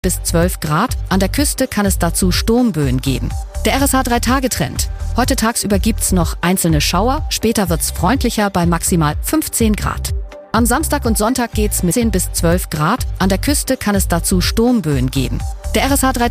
bis 12 Grad. An der Küste kann es dazu Sturmböen geben. Der RSH 3-Tage-Trend. Heute tagsüber gibt's noch einzelne Schauer, später wird's freundlicher bei maximal 15 Grad. Am Samstag und Sonntag geht's mit 10 bis 12 Grad. An der Küste kann es dazu Sturmböen geben. Der RSH 3